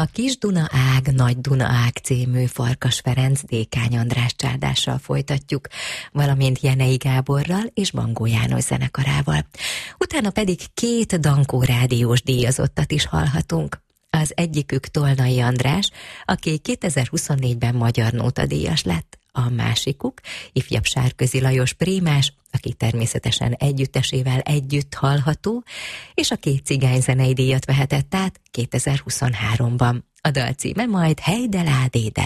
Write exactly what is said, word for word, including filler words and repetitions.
A Kis Duna ág, Nagy Duna ág című Farkas Ferenc Dékány András csárdással folytatjuk, valamint Jenei Gáborral és Bangó János zenekarával. Utána pedig két Dankó rádiós díjazottat is hallhatunk. Az egyikük Tolnai András, aki kétezer-huszonnégyben Magyar Nóta díjas lett. A másikuk ifjabb Sárközi Lajos prímás, aki természetesen együttesével együtt hallható, és a két cigányzenei díjat vehetett át kétezer-huszonháromban. A dal címe majd Hey de lá, dé de